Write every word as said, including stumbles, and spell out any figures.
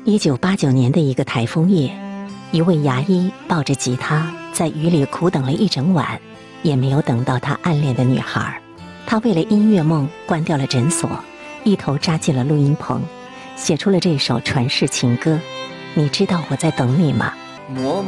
一九八九年的一个台风夜，一位牙医抱着吉他在雨里苦等了一整晚，也没有等到他暗恋的女孩。他为了音乐梦关掉了诊所，一头扎进了录音棚，写出了这首传世情歌。你知道我在等你吗？ 默默